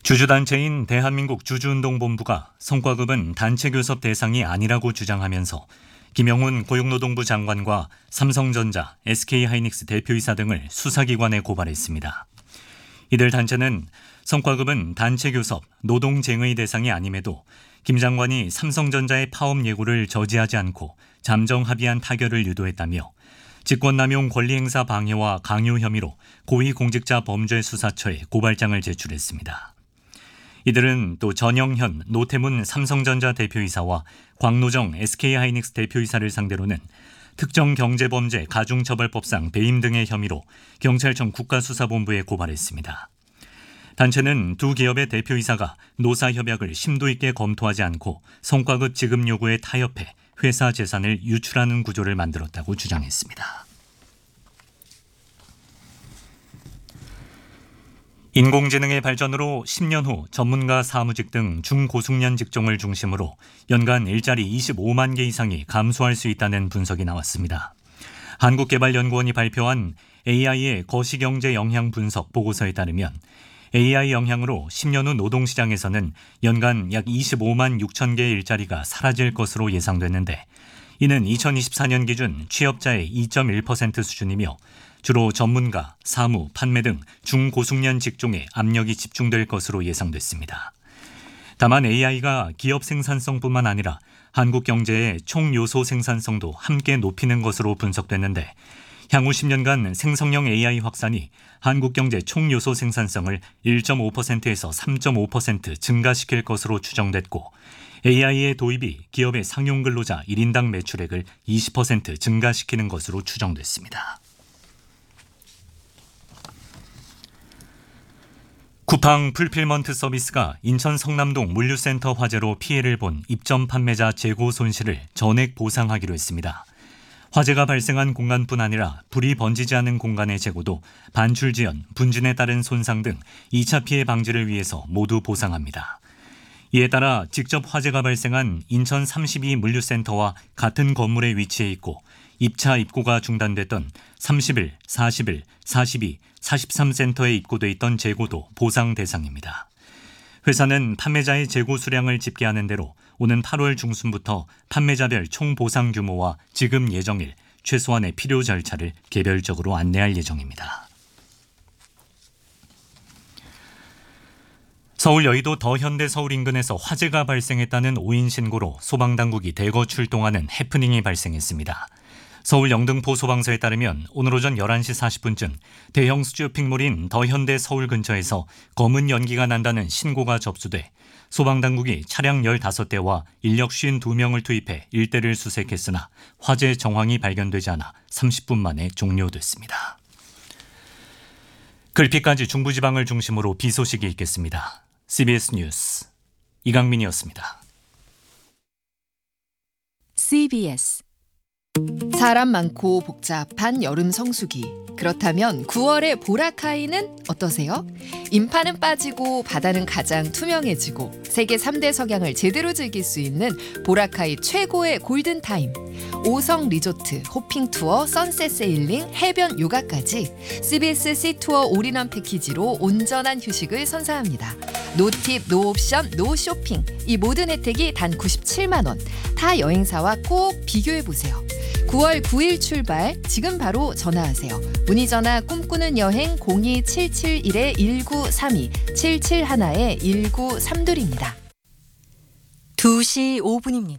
주주단체인 대한민국 주주운동본부가 성과급은 단체교섭 대상이 아니라고 주장하면서 김영훈 고용노동부 장관과 삼성전자, SK하이닉스 대표이사 등을 수사기관에 고발했습니다. 이들 단체는 성과급은 단체교섭, 노동쟁의 대상이 아님에도 김 장관이 삼성전자의 파업 예고를 저지하지 않고 잠정 합의안 타결을 유도했다며 직권남용 권리행사 방해와 강요 혐의로 고위공직자 범죄수사처에 고발장을 제출했습니다. 이들은 또 전영현, 노태문 삼성전자 대표이사와 광노정 SK하이닉스 대표이사를 상대로는 특정경제범죄 가중처벌법상 배임 등의 혐의로 경찰청 국가수사본부에 고발했습니다. 단체는 두 기업의 대표이사가 노사협약을 심도 있게 검토하지 않고 성과급 지급 요구에 타협해 회사 재산을 유출하는 구조를 만들었다고 주장했습니다. 인공지능의 발전으로 10년 후 전문가 사무직 등 중고숙련 직종을 중심으로 연간 일자리 25만 개 이상이 감소할 수 있다는 분석이 나왔습니다. 한국개발연구원이 발표한 AI의 거시경제 영향 분석 보고서에 따르면 AI 영향으로 10년 후 노동시장에서는 연간 약 25만 6천 개의 일자리가 사라질 것으로 예상됐는데 이는 2024년 기준 취업자의 2.1% 수준이며 주로 전문가, 사무, 판매 등 중고숙련 직종에 압력이 집중될 것으로 예상됐습니다. 다만 AI가 기업 생산성뿐만 아니라 한국 경제의 총 요소 생산성도 함께 높이는 것으로 분석됐는데 향후 10년간 생성형 AI 확산이 한국 경제 총 요소 생산성을 1.5%에서 3.5% 증가시킬 것으로 추정됐고 AI의 도입이 기업의 상용 근로자 1인당 매출액을 20% 증가시키는 것으로 추정됐습니다. 쿠팡 풀필먼트 서비스가 인천 성남동 물류센터 화재로 피해를 본 입점 판매자 재고 손실을 전액 보상하기로 했습니다. 화재가 발생한 공간뿐 아니라 불이 번지지 않은 공간의 재고도 반출 지연, 분진에 따른 손상 등 2차 피해 방지를 위해서 모두 보상합니다. 이에 따라 직접 화재가 발생한 인천 32 물류센터와 같은 건물에 위치해 있고 입차 입고가 중단됐던 31, 41, 42, 43센터에 입고돼 있던 재고도 보상 대상입니다. 회사는 판매자의 재고 수량을 집계하는 대로 오는 8월 중순부터 판매자별 총 보상 규모와 지급 예정일, 최소한의 필요 절차를 개별적으로 안내할 예정입니다. 서울 여의도 더현대 서울 인근에서 화재가 발생했다는 5인 신고로 소방당국이 대거 출동하는 해프닝이 발생했습니다. 서울 영등포 소방서에 따르면 오늘 오전 11시 40분쯤 대형 쇼핑몰인 더현대 서울 근처에서 검은 연기가 난다는 신고가 접수돼 소방당국이 차량 15대와 인력 52명을 투입해 일대를 수색했으나 화재 정황이 발견되지 않아 30분 만에 종료됐습니다. 글피까지 중부지방을 중심으로 비 소식이 있겠습니다. CBS 뉴스 이강민이었습니다. CBS 사람 많고 복잡한 여름 성수기. 그렇다면 9월의 보라카이는 어떠세요? 인파는 빠지고 바다는 가장 투명해지고 세계 3대 석양을 제대로 즐길 수 있는 보라카이 최고의 골든타임. 5성 리조트, 호핑 투어, 선셋 세일링, 해변 요가까지 CBS 시투어 올인원 패키지로 온전한 휴식을 선사합니다. 노팁, 노옵션, 노쇼핑. 이 모든 혜택이 단 97만 원. 타 여행사와 꼭 비교해보세요. 9월 9일 출발, 지금 바로 전화하세요. 문의전화 꿈꾸는 여행 02771-1932, 771-1932입니다. 2시 5분입니다.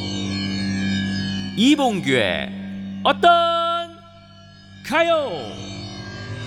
이봉규의 어떤 가요?